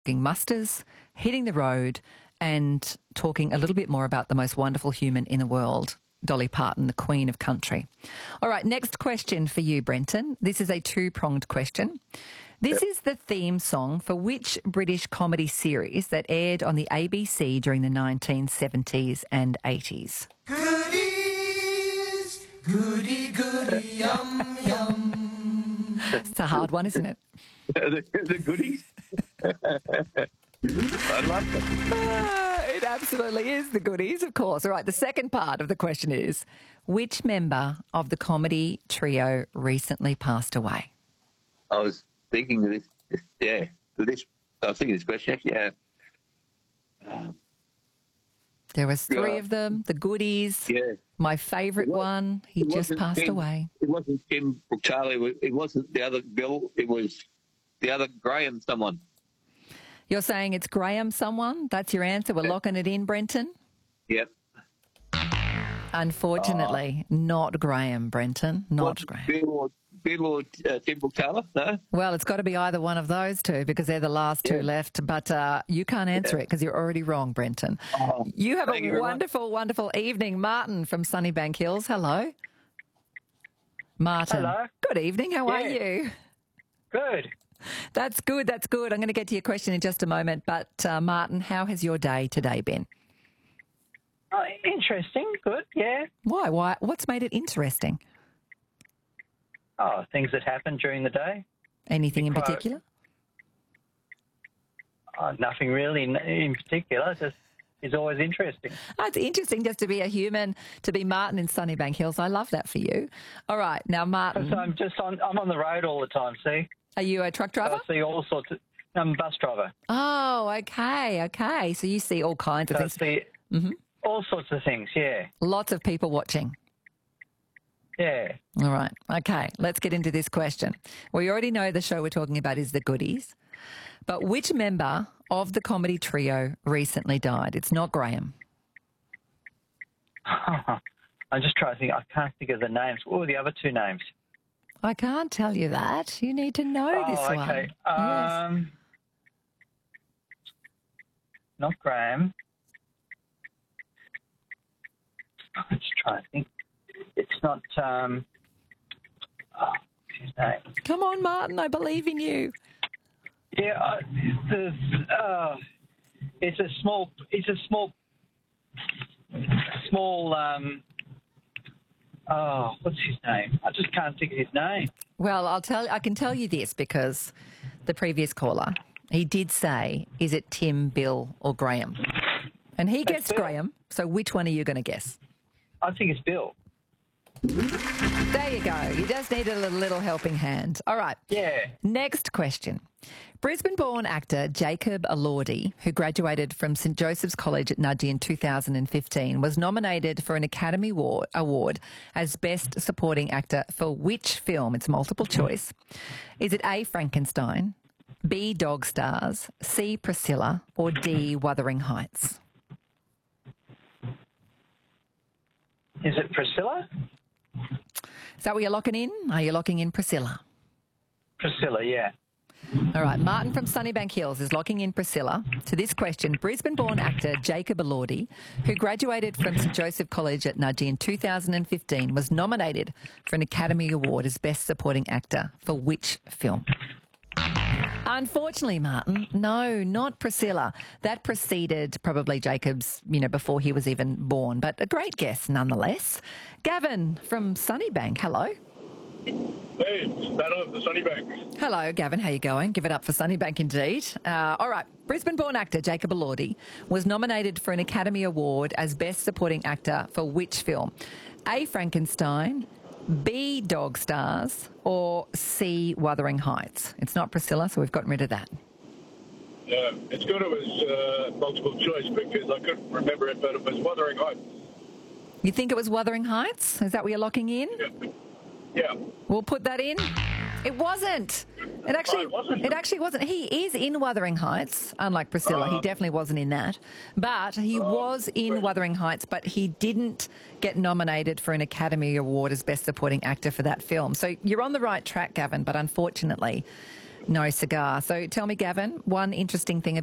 musters, hitting the road, and talking a little bit more about the most wonderful human in the world, Dolly Parton, the Queen of Country. All right, next question for you, Brenton. This is a two-pronged question. This is the theme song for which British comedy series that aired on the ABC during the 1970s and 80s? Goodies, goody, goody, yum, yum. It's a hard one, isn't it? The goodies. I love it. It absolutely is the goodies, of course. All right, the second part of the question is, which member of the comedy trio recently passed away? I was thinking of this. I was thinking of this question, actually, yeah. There was three of them, the goodies. Yeah. My favourite one, he just passed away. It wasn't Tim or Charlie. It wasn't the other Bill. It was the other Graham someone. You're saying it's Graham someone? That's your answer? We're locking it in, Brenton? Yep. Unfortunately, not Graham, Brenton. Not Graham. Bill or Tim or Charlie? No? Well, it's got to be either one of those two because they're the last two left. But you can't answer it because you're already wrong, Brenton. You have a wonderful, wonderful evening. Martin from Sunnybank Hills. Hello. Martin. Hello. Good evening. How are you? Good. That's good. That's good. I'm going to get to your question in just a moment. But, Martin, how has your day today been? Interesting. Good, yeah. Why? What's made it interesting? Oh, things that happen during the day. Anything in particular? Nothing really in particular. Just is always interesting. Oh, it's interesting just to be a human, to be Martin in Sunnybank Hills. I love that for you. All right. Now, Martin. So I'm on the road all the time, see? Are you a truck driver? I see all sorts of... I'm a bus driver. Oh, okay. So you see all kinds of things. I see all sorts of things, yeah. Lots of people watching. Yeah. All right. Okay, let's get into this question. We already know the show we're talking about is The Goodies, but which member of the comedy trio recently died? It's not Graham. I'm just trying to think. I can't think of the names. What were the other two names? I can't tell you that. You need to know this one. Okay. Yes. Not Graham. I'm just trying to think. It's not, what's his name? Come on, Martin, I believe in you. Yeah, it's a small, what's his name? I just can't think of his name. Well, I can tell you this because the previous caller, he did say, is it Tim, Bill or Graham? And he guessed Graham, so which one are you going to guess? I think it's Bill. There you go. You just needed a little helping hand. All right. Yeah. Next question. Brisbane-born actor Jacob Elordi, who graduated from St Joseph's College at Nudgee in 2015, was nominated for an Academy Award as Best Supporting Actor for which film? It's multiple choice. Is it A, Frankenstein, B, Dog Stars, C, Priscilla, or D, Wuthering Heights? Is it Priscilla? Is that what you're locking in? Are you locking in Priscilla? Priscilla, yeah. All right, Martin from Sunnybank Hills is locking in Priscilla. To this question, Brisbane-born actor Jacob Elordi, who graduated from St Joseph College at Nudgee in 2015, was nominated for an Academy Award as Best Supporting Actor for which film? Unfortunately, Martin, no, not Priscilla. That preceded probably Jacob's, before he was even born, but a great guess nonetheless. Gavin from Sunnybank, hello. Hey, it's Battle of the Sunnybank. Hello, Gavin. How you going? Give it up for Sunnybank indeed. All right. Brisbane-born actor Jacob Elordi was nominated for an Academy Award as Best Supporting Actor for which film? A, Frankenstein, B, Dog Stars, or C, Wuthering Heights? It's not Priscilla, so we've gotten rid of that. Yeah, it's good it was multiple choice because I couldn't remember it, but it was Wuthering Heights. You think it was Wuthering Heights? Is that what you're locking in? Yeah. We'll put that in. It wasn't. It actually wasn't. He is in Wuthering Heights, unlike Priscilla. He definitely wasn't in that. But he was in Wuthering Heights, but he didn't get nominated for an Academy Award as Best Supporting Actor for that film. So you're on the right track, Gavin, but unfortunately, No cigar. So tell me, Gavin, one interesting thing